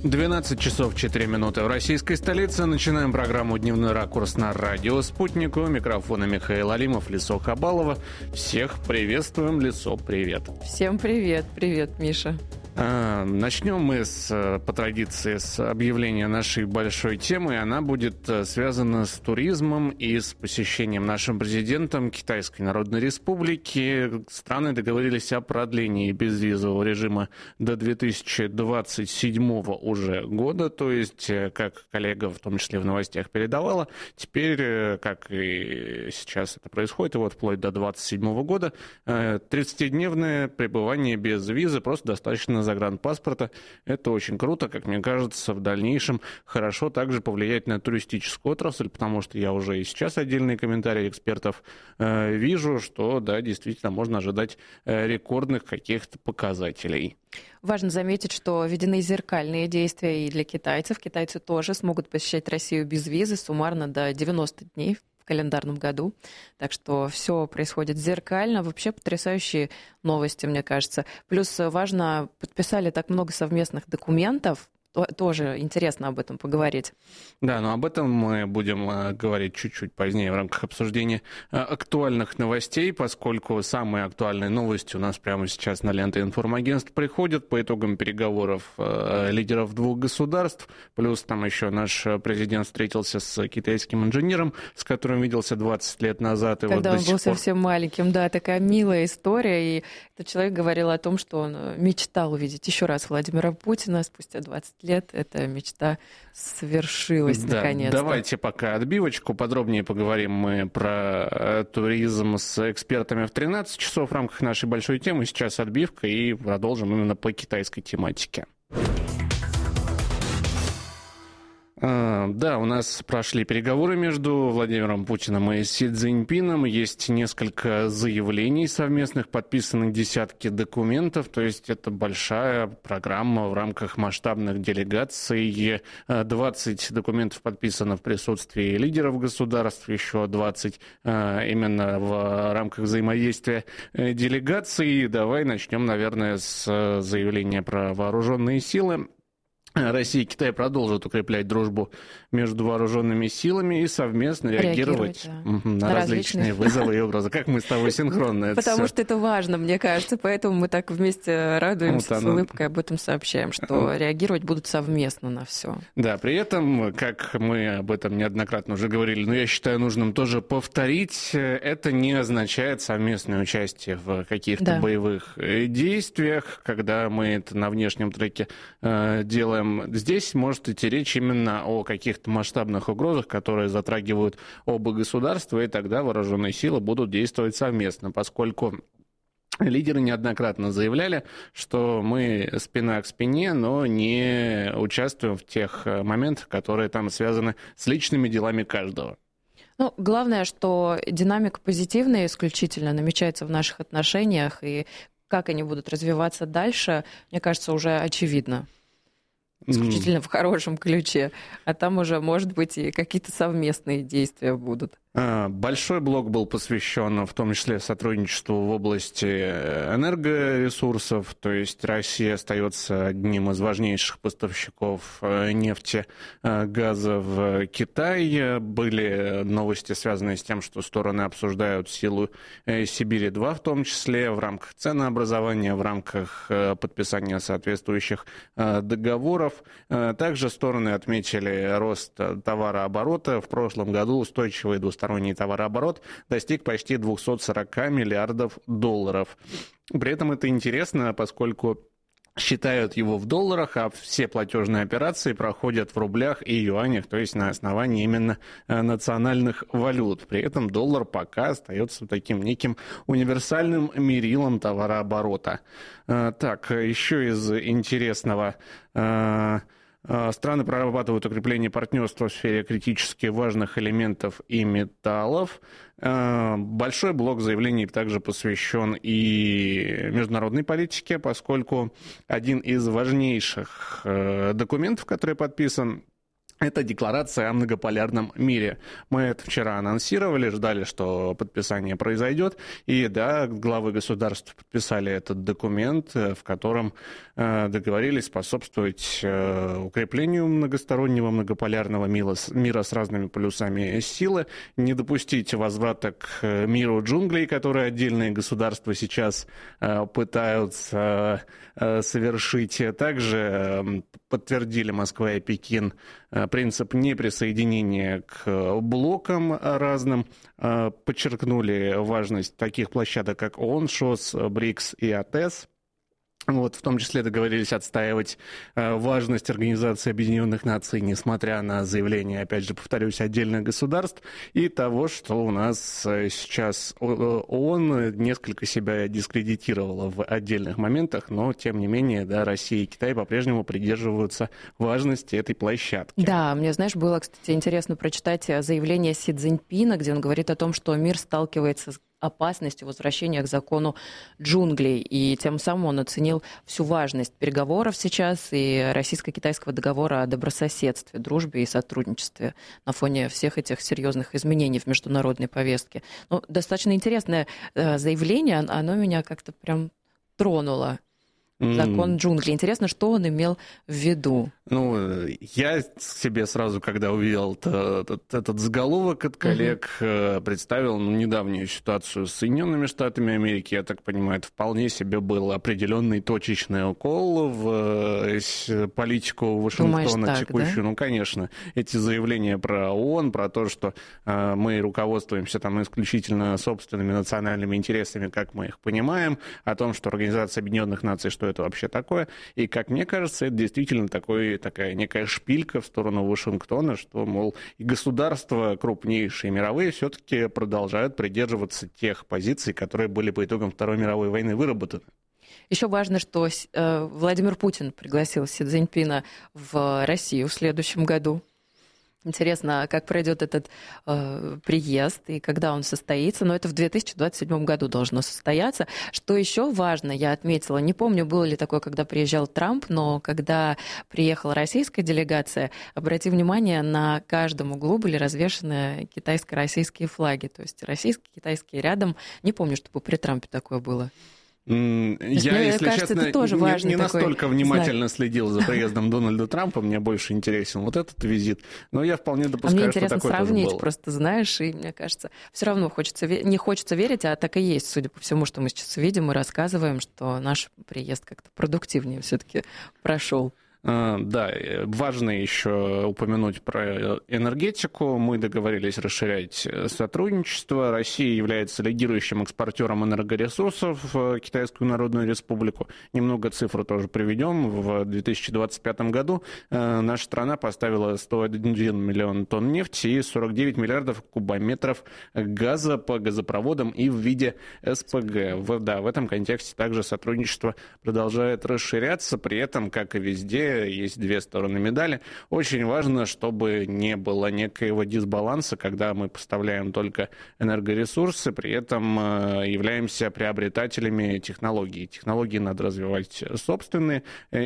12 часов 4 минуты в российской столице. Начинаем программу «Дневной ракурс» на радио «Спутник». У микрофона Михаил Алимов, Лисо Хабалова. Всех приветствуем. Лисо, привет. Всем привет. Привет, Миша. Начнем мы, по традиции, с объявления нашей большой темы. Она будет связана с туризмом и с посещением нашим президентом Китайской Народной Республики. Страны договорились о продлении безвизового режима до 2027 уже года. То есть, как коллега в том числе в новостях передавала, теперь, как и сейчас это происходит, и вот вплоть до 2027 года, 30-дневное пребывание без визы просто достаточно загранпаспорта. Это очень круто, как мне кажется, в дальнейшем хорошо также повлиять на туристическую отрасль, потому что я уже и сейчас отдельные комментарии экспертов вижу, что, да, действительно можно ожидать рекордных каких-то показателей. Важно заметить, что введены зеркальные действия и для китайцев. Китайцы тоже смогут посещать Россию без визы суммарно до 90 дней в календарном году. Так что все происходит зеркально. Вообще потрясающие новости, мне кажется. Плюс важно, подписали так много совместных документов. Тоже интересно об этом поговорить. Да, но об этом мы будем говорить чуть-чуть позднее в рамках обсуждения актуальных новостей, поскольку самые актуальные новости у нас прямо сейчас на ленты информагентств приходят по итогам переговоров лидеров двух государств. Плюс там еще наш президент встретился с китайским инженером, с которым виделся 20 лет назад. И когда вот он был совсем маленьким. Да, такая милая история. И этот человек говорил о том, что он мечтал увидеть еще раз Владимира Путина спустя 20 лет. Эта мечта свершилась наконец-то. Давайте пока отбивочку. Подробнее поговорим мы про туризм с экспертами в 13 часов в рамках нашей большой темы. Сейчас отбивка и продолжим именно по китайской тематике. Да, у нас прошли переговоры между Владимиром Путиным и Си Цзиньпином. Есть несколько заявлений совместных, подписаны десятки документов. То есть это большая программа в рамках масштабных делегаций. 20 документов подписано в присутствии лидеров государств, еще 20 именно в рамках взаимодействия делегаций. Давай начнем, наверное, с заявления про вооруженные силы. Россия и Китай продолжат укреплять дружбу между вооруженными силами и совместно реагировать на различные вызовы и угрозы. Как мы с тобой синхронно. Потому что это важно, мне кажется, поэтому мы так вместе радуемся, с улыбкой об этом сообщаем, что реагировать будут совместно на все. Да, при этом, как мы об этом неоднократно уже говорили, но я считаю нужным тоже повторить, это не означает совместное участие в каких-то боевых действиях, когда мы это на внешнем треке делаем. Здесь может идти речь именно о каких-то масштабных угрозах, которые затрагивают оба государства, и тогда вооруженные силы будут действовать совместно, поскольку лидеры неоднократно заявляли, что мы спина к спине, но не участвуем в тех моментах, которые там связаны с личными делами каждого. Ну, главное, что динамика позитивная исключительно намечается в наших отношениях, и как они будут развиваться дальше, мне кажется, уже очевидно. Исключительно в хорошем ключе. А там уже, может быть, и какие-то совместные действия будут. Большой блок был посвящен в том числе сотрудничеству в области энергоресурсов, то есть Россия остается одним из важнейших поставщиков нефти, газа в Китай. Были новости, связанные с тем, что стороны обсуждают силу Сибири-2, в том числе в рамках ценообразования, в рамках подписания соответствующих договоров. Также стороны отметили рост товарооборота. В прошлом году устойчивый двусторонний товарооборот достиг почти 240 миллиардов долларов. При этом это интересно, поскольку считают его в долларах, а все платежные операции проходят в рублях и юанях, то есть на основании именно национальных валют. При этом доллар пока остается таким неким универсальным мерилом товарооборота. Так, еще из интересного. Страны прорабатывают укрепление партнерства в сфере критически важных элементов и металлов. Большой блок заявлений также посвящен и международной политике, поскольку один из важнейших документов, который подписан, Это декларация о многополярном мире. Мы это вчера анонсировали, ждали, что подписание произойдет. И да, главы государств подписали этот документ, в котором договорились способствовать укреплению многостороннего многополярного мира с разными полюсами силы, не допустить возврата к миру джунглей, которые отдельные государства сейчас пытаются совершить. Также подтвердили Москва и Пекин принцип неприсоединения к блокам разным, подчеркнули важность таких площадок, как ООН, ШОС, БРИКС и АТЭС. В том числе договорились отстаивать важность Организации Объединенных Наций, несмотря на заявления, опять же, повторюсь, отдельных государств, и того, что у нас сейчас ООН несколько себя дискредитировала в отдельных моментах, но, тем не менее, да, Россия и Китай по-прежнему придерживаются важности этой площадки. Да, мне, знаешь, было, кстати, интересно прочитать заявление Си Цзиньпина, где он говорит о том, что мир сталкивается с опасностью возвращения к закону джунглей. И тем самым он оценил всю важность переговоров сейчас и российско-китайского договора о добрососедстве, дружбе и сотрудничестве на фоне всех этих серьезных изменений в международной повестке. Ну, достаточно интересное заявление, оно меня как-то прям тронуло. Закон джунглей. Интересно, что он имел в виду? Ну, я себе сразу, когда увидел этот заголовок от коллег, представил недавнюю ситуацию с Соединенными Штатами Америки. Я так понимаю, это вполне себе был определенный точечный укол в политику Вашингтона. Думаешь, так, текущую. Да? Ну, конечно, эти заявления про ООН, про то, что мы руководствуемся там исключительно собственными национальными интересами, как мы их понимаем, о том, что Организация Объединенных Наций, что это вообще такое. И, как мне кажется, это действительно такая некая шпилька в сторону Вашингтона, что, мол, и государства крупнейшие мировые все-таки продолжают придерживаться тех позиций, которые были по итогам Второй мировой войны выработаны. Еще важно, что Владимир Путин пригласил Си Цзиньпина в Россию в следующем году. Интересно, как пройдет этот приезд и когда он состоится. Но это в 2027 году должно состояться. Что еще важно, я отметила, не помню, было ли такое, когда приезжал Трамп, но когда приехала российская делегация, обрати внимание, на каждом углу были развешаны китайско-российские флаги. То есть российские, китайские рядом. Не помню, чтобы при Трампе такое было. Я, если честно, не настолько внимательно следил за приездом Дональда Трампа, мне больше интересен вот этот визит, но я вполне допускаю, что такое тоже было. Мне интересно сравнить, просто знаешь, и мне кажется, все равно не хочется верить, а так и есть, судя по всему, что мы сейчас видим и рассказываем, что наш приезд как-то продуктивнее все-таки прошел. Да, важно еще упомянуть про энергетику. Мы договорились расширять сотрудничество. Россия является лидирующим экспортером энергоресурсов в Китайскую Народную Республику. Немного цифр тоже приведем. В 2025 году наша страна поставила 101 миллион тонн нефти и 49 миллиардов кубометров газа по газопроводам и в виде СПГ. В этом контексте также сотрудничество продолжает расширяться. При этом, как и везде, есть две стороны медали. Очень важно, чтобы не было некоего дисбаланса, когда мы поставляем только энергоресурсы, при этом являемся приобретателями технологий. Технологии надо развивать собственные,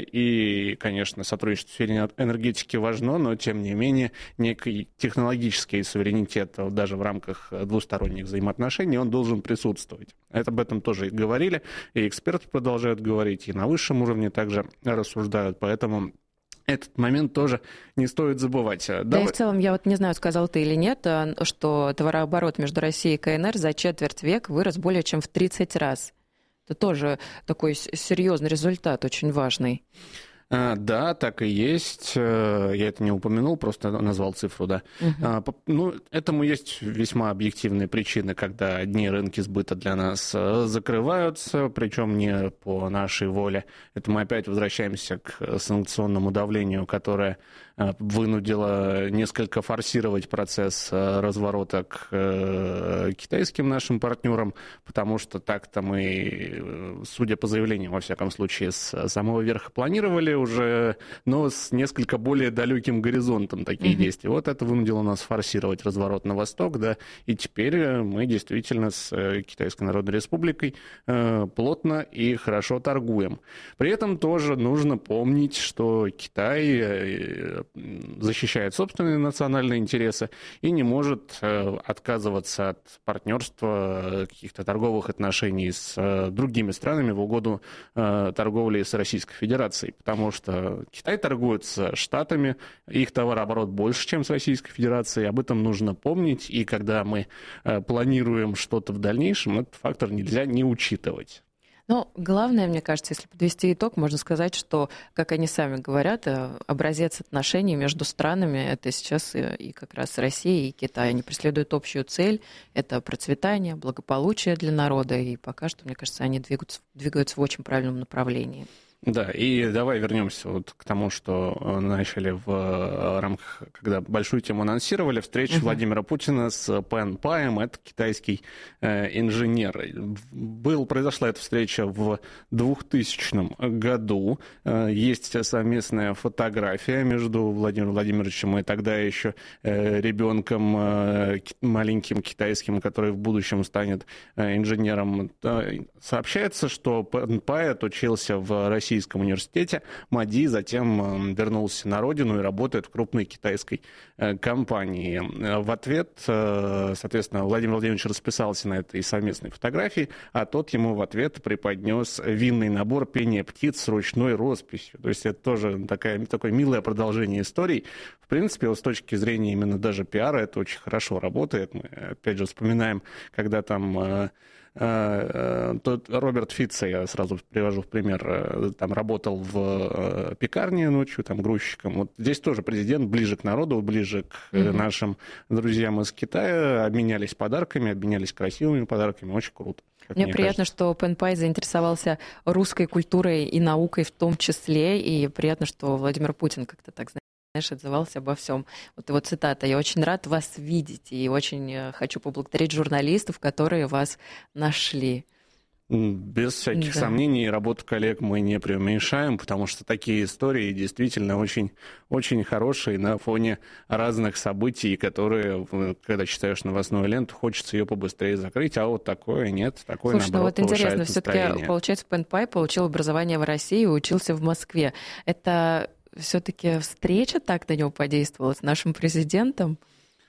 и, конечно, сотрудничество в сфере энергетики важно, но, тем не менее, некий технологический суверенитет даже в рамках двусторонних взаимоотношений, он должен присутствовать. Об этом тоже и говорили, и эксперты продолжают говорить, и на высшем уровне также рассуждают, поэтому этот момент тоже не стоит забывать. Да, и в целом, я вот не знаю, сказал ты или нет, что товарооборот между Россией и КНР за четверть века вырос более чем в 30 раз. Это тоже такой серьезный результат, очень важный. Да, так и есть. Я это не упомянул, просто назвал цифру, да. Этому есть весьма объективные причины, когда одни рынки сбыта для нас закрываются, причем не по нашей воле. Это мы опять возвращаемся к санкционному давлению, которое вынудило несколько форсировать процесс разворота к китайским нашим партнерам, потому что так-то мы, судя по заявлениям, во всяком случае, с самого верха планировали уже, но с несколько более далеким горизонтом такие действия. Вот это вынудило нас форсировать разворот на восток, да, и теперь мы действительно с Китайской Народной Республикой плотно и хорошо торгуем. При этом тоже нужно помнить, что Китай защищает собственные национальные интересы и не может отказываться от партнерства, каких-то торговых отношений с другими странами в угоду торговли с Российской Федерацией, потому что Китай торгует с Штатами, их товарооборот больше, чем с Российской Федерацией, об этом нужно помнить, и когда мы планируем что-то в дальнейшем, этот фактор нельзя не учитывать. Но главное, мне кажется, если подвести итог, можно сказать, что, как они сами говорят, образец отношений между странами — это сейчас и как раз Россия и Китай. Они преследуют общую цель — это процветание, благополучие для народа, и пока что, мне кажется, они двигаются в очень правильном направлении. Да, и давай вернемся вот к тому, что начали в рамках, когда большую тему анонсировали, встречу Владимира Путина с Пэн Паем, это китайский инженер. Произошла эта встреча в 2000 году. Есть совместная фотография между Владимиром Владимировичем и тогда еще ребенком маленьким китайским, который в будущем станет инженером. Сообщается, что Пэн Пай отучился в Российском университете МАДИ, затем вернулся на родину и работает в крупной китайской компании. В ответ, соответственно, Владимир Владимирович расписался на этой совместной фотографии, а тот ему в ответ преподнес винный набор «Пение птиц» с ручной росписью. То есть это тоже такое милое продолжение истории. В принципе, вот с точки зрения именно даже пиара это очень хорошо работает. Мы, опять же, вспоминаем, когда там тот Роберт Фица, я сразу привожу в пример, там работал в пекарне ночью, там грузчиком. Вот здесь тоже президент ближе к народу, ближе к нашим друзьям из Китая, обменялись подарками, обменялись красивыми подарками, очень круто. Мне приятно, что Пэн Пай заинтересовался русской культурой и наукой в том числе, и приятно, что Владимир Путин как-то так, знаешь, отзывался обо всем. Вот его цитата: «Я очень рад вас видеть и очень хочу поблагодарить журналистов, которые вас нашли». Без всяких сомнений, работу коллег мы не преуменьшаем, потому что такие истории действительно очень, очень хорошие на фоне разных событий, которые, когда читаешь новостную ленту, хочется ее побыстрее закрыть, а вот такое нет, такое, слушай, наоборот, ну вот интересно, все-таки, получается, Пэн Пай получил образование в России и учился в Москве. Это все-таки встреча так на него подействовала с нашим президентом?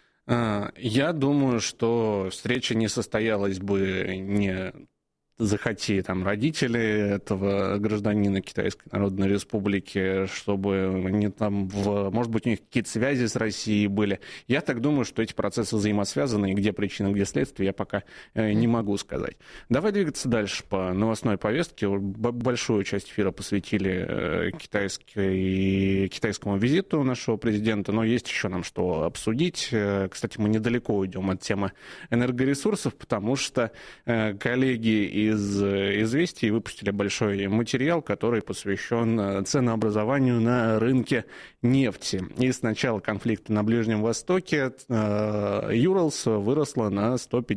Я думаю, что встреча не состоялась бы не захоти там родители этого гражданина Китайской Народной Республики, чтобы они там, может быть, у них какие-то связи с Россией были. Я так думаю, что эти процессы взаимосвязаны, и где причина, где следствие, я пока не могу сказать. Давай двигаться дальше по новостной повестке. Большую часть эфира посвятили китайскому визиту нашего президента, но есть еще нам что обсудить. Кстати, мы недалеко уйдем от темы энергоресурсов, потому что коллеги из «Известий» выпустили большой материал, который посвящен ценообразованию на рынке нефти. И с начала конфликта на Ближнем Востоке Юралс выросла на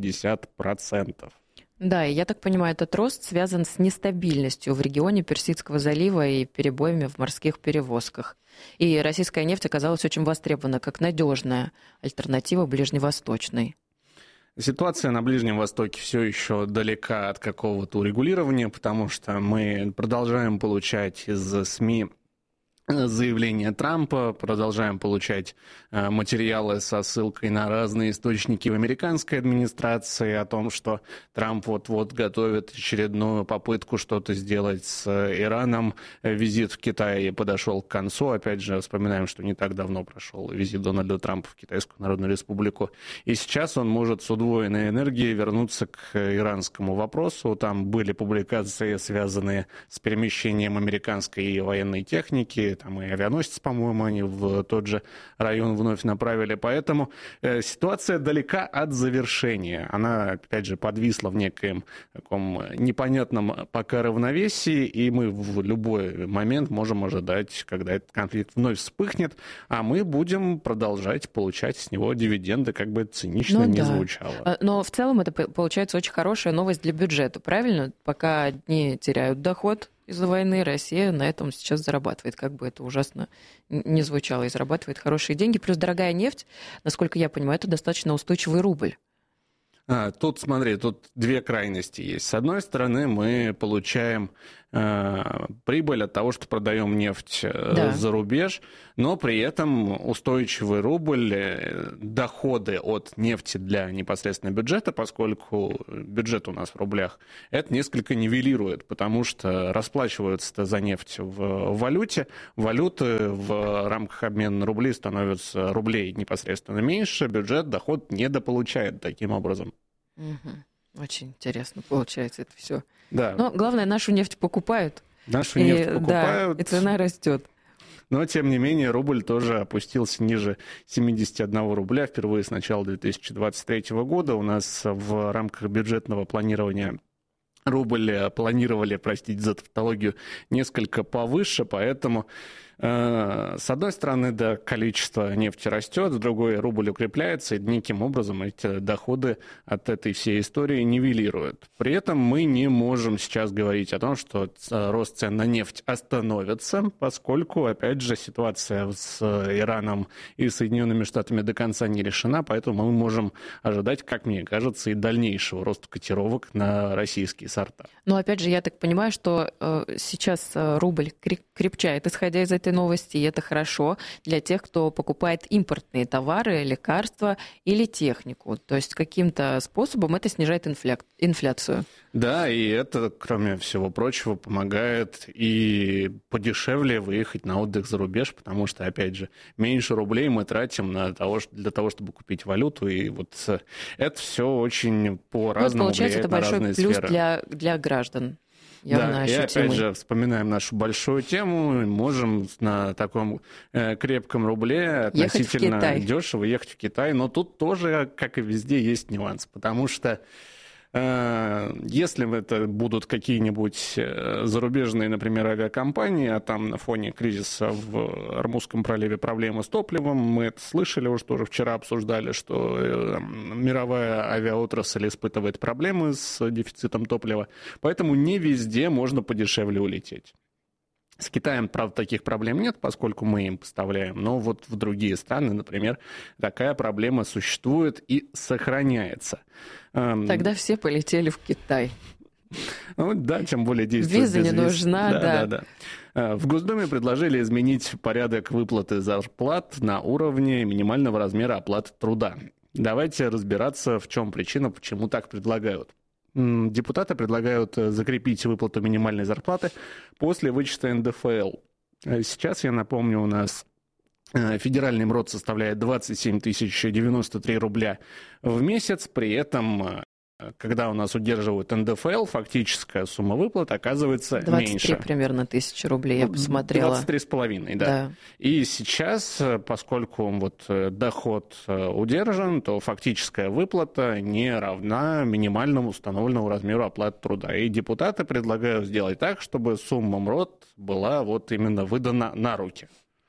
150%. Да, и я так понимаю, этот рост связан с нестабильностью в регионе Персидского залива и перебоями в морских перевозках. И российская нефть оказалась очень востребована как надежная альтернатива ближневосточной. Ситуация на Ближнем Востоке все еще далека от какого-то урегулирования, потому что мы продолжаем получать из СМИ заявления Трампа, продолжаем получать материалы со ссылкой на разные источники в американской администрации о том, что Трамп вот-вот готовит очередную попытку что-то сделать с Ираном. Визит в Китай подошел к концу. Опять же, вспоминаем, что не так давно прошел визит Дональда Трампа в Китайскую Народную Республику. И сейчас он может с удвоенной энергией вернуться к иранскому вопросу. Там были публикации, связанные с перемещением американской военной техники. Там и авианосец, по-моему, они в тот же район вновь направили. Поэтому ситуация далека от завершения. Она, опять же, подвисла в некоем таком непонятном пока равновесии, и мы в любой момент можем ожидать, когда этот конфликт вновь вспыхнет, а мы будем продолжать получать с него дивиденды, как бы это цинично не звучало. Но в целом это получается очень хорошая новость для бюджета, правильно? Пока одни теряют доход из-за войны Россия на этом сейчас зарабатывает, как бы это ужасно не звучало, и зарабатывает хорошие деньги. Плюс дорогая нефть, насколько я понимаю, это достаточно устойчивый рубль. Тут, смотри, тут две крайности есть. С одной стороны, мы получаем прибыль от того, что продаем нефть за рубеж, но при этом устойчивый рубль, доходы от нефти для непосредственно бюджета, поскольку бюджет у нас в рублях, это несколько нивелирует, потому что расплачиваются за нефть в валюте, валюты в рамках обмена на рубли становятся рублей непосредственно меньше, бюджет доход недополучает таким образом. Очень интересно получается это все. Да. Но главное, нашу нефть покупают. Нашу нефть покупают. Да, и цена растет. Но, тем не менее, рубль тоже опустился ниже 71 рубля впервые с начала 2023 года. У нас в рамках бюджетного планирования рубль планировали, простите за тавтологию, несколько повыше, поэтому с одной стороны, да, количество нефти растет, с другой рубль укрепляется, и неким образом эти доходы от этой всей истории нивелируют. При этом мы не можем сейчас говорить о том, что рост цен на нефть остановится, поскольку, опять же, ситуация с Ираном и Соединенными Штатами до конца не решена, поэтому мы можем ожидать, как мне кажется, и дальнейшего роста котировок на российские сорта. Но, опять же, я так понимаю, что сейчас рубль крепчает, исходя из этой новости, и это хорошо для тех, кто покупает импортные товары, лекарства или технику. То есть каким-то способом это снижает инфляцию. Да, и это, кроме всего прочего, помогает и подешевле выехать на отдых за рубеж, потому что, опять же, меньше рублей мы тратим для того, чтобы купить валюту, и вот это все очень по-разному влияет на разные сферы. Получается, это большой плюс для граждан. Да, и опять же, вспоминаем нашу большую тему, можем на таком крепком рубле относительно дешево ехать в Китай, но тут тоже, как и везде, есть нюанс, потому что если это будут какие-нибудь зарубежные, например, авиакомпании, а там на фоне кризиса в Ормузском проливе проблемы с топливом, мы это слышали, уже тоже вчера обсуждали, что мировая авиаотрасль испытывает проблемы с дефицитом топлива, поэтому не везде можно подешевле улететь. С Китаем, правда, таких проблем нет, поскольку мы им поставляем, но вот в другие страны, например, такая проблема существует и сохраняется. Тогда все полетели в Китай. Ну да, тем более действует виза не нужна, да. В Госдуме предложили изменить порядок выплаты зарплат на уровне минимального размера оплаты труда. Давайте разбираться, в чем причина, почему так предлагают. Депутаты предлагают закрепить выплату минимальной зарплаты после вычета НДФЛ. Сейчас, я напомню, у нас федеральный МРОТ составляет 27 093 рубля в месяц, при этом, когда у нас удерживают НДФЛ, фактическая сумма выплат оказывается 23 меньше. 23 примерно тысячи рублей, я посмотрела. 23,5, да. И сейчас, поскольку вот доход удержан, то фактическая выплата не равна минимальному установленному размеру оплаты труда. И депутаты предлагают сделать так, чтобы сумма МРОТ была вот именно выдана на руки.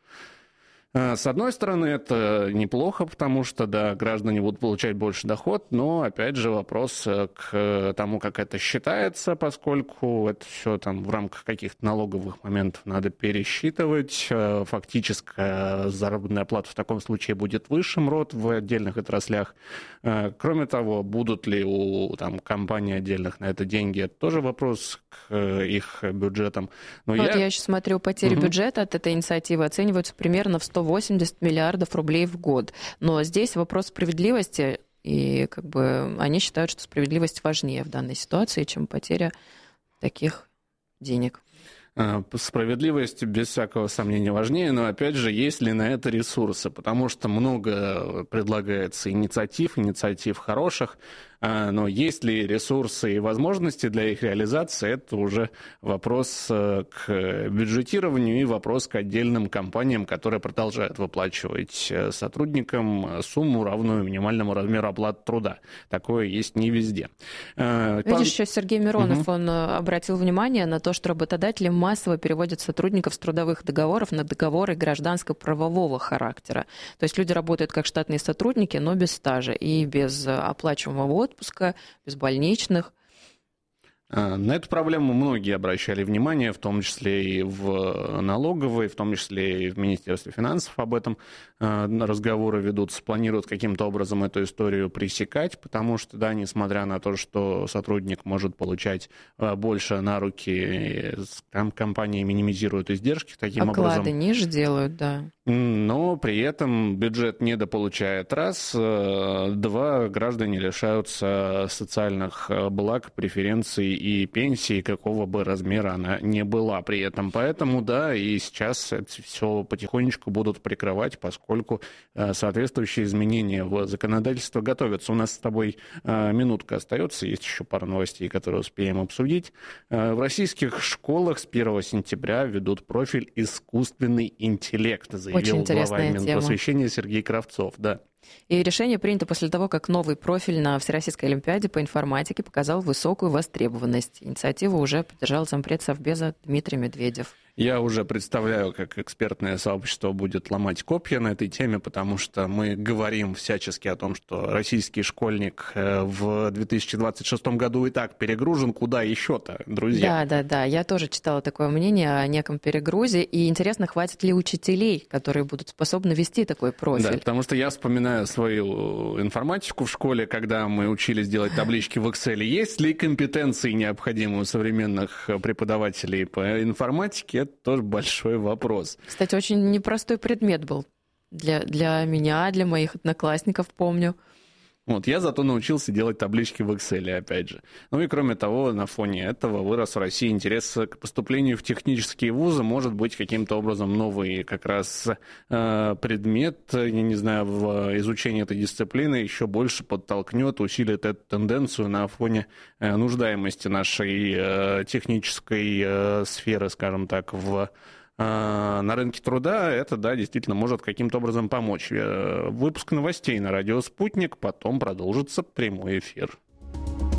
С одной стороны, это неплохо, потому что, да, граждане будут получать больше доход, но, опять же, вопрос к тому, как это считается, поскольку это все там в рамках каких-то налоговых моментов надо пересчитывать. Фактическая заработная плата в таком случае будет выше МРОТ в отдельных отраслях. Кроме того, будут ли у компаний отдельных на это деньги, это тоже вопрос к их бюджетам. Но вот я сейчас смотрю, потери бюджета от этой инициативы оцениваются примерно в 180 миллиардов рублей в год. Но здесь вопрос справедливости, и как бы они считают, что справедливость важнее в данной ситуации, чем потеря таких денег. Справедливость, без всякого сомнения, важнее, но, опять же, есть ли на это ресурсы, потому что много предлагается инициатив хороших, но есть ли ресурсы и возможности для их реализации, это уже вопрос к бюджетированию и вопрос к отдельным компаниям, которые продолжают выплачивать сотрудникам сумму, равную минимальному размеру оплаты труда. Такое есть не везде. Видишь, еще Сергей Миронов, он обратил внимание на то, что работодатели массово переводят сотрудников с трудовых договоров на договоры гражданско-правового характера. То есть люди работают как штатные сотрудники, но без стажа и без оплачиваемого отпуска, без больничных. На эту проблему многие обращали внимание, в том числе и в налоговой, в том числе и в Министерстве финансов об этом разговоры ведутся, планируют каким-то образом эту историю пресекать, потому что, да, несмотря на то, что сотрудник может получать больше на руки, там компании минимизируют издержки таким образом. Оклады ниже делают, да. Но при этом бюджет недополучает раз, два, граждане лишаются социальных благ, преференций и пенсии, какого бы размера она ни была при этом. Поэтому, да, и сейчас это все потихонечку будут прикрывать, поскольку соответствующие изменения в законодательство готовятся. У нас с тобой минутка остается, есть еще пара новостей, которые успеем обсудить. В российских школах с 1 сентября ведут профиль «Искусственный интеллект», заявил глава Минпросвещения Сергей Кравцов. Да. И решение принято после того, как новый профиль на Всероссийской олимпиаде по информатике показал высокую востребованность. Инициативу уже поддержал зампред Совбеза Дмитрий Медведев. Я уже представляю, как экспертное сообщество будет ломать копья на этой теме, потому что мы говорим всячески о том, что российский школьник в 2026 году и так перегружен. Куда еще-то, друзья? Да. Я тоже читала такое мнение о неком перегрузе. И интересно, хватит ли учителей, которые будут способны вести такой профиль? Да, потому что я вспоминаю свою информатику в школе, когда мы учились делать таблички в Excel. Есть ли компетенции, необходимые у современных преподавателей по информатике? Это тоже большой вопрос. Кстати, очень непростой предмет был для меня, для моих одноклассников, помню. Вот, я зато научился делать таблички в Excel, опять же. Ну и кроме того, на фоне этого вырос в России интерес к поступлению в технические вузы. Может быть, каким-то образом новый как раз предмет, я не знаю, в изучении этой дисциплины еще больше подтолкнет, усилит эту тенденцию на фоне нуждаемости нашей технической сферы, скажем так, на рынке труда. Это, да, действительно может каким-то образом помочь. Выпуск новостей на радио «Спутник», потом продолжится прямой эфир.